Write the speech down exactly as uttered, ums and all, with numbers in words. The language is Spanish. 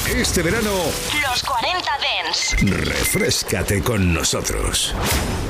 Este verano, Los cuarenta Dance. refréscate con nosotros.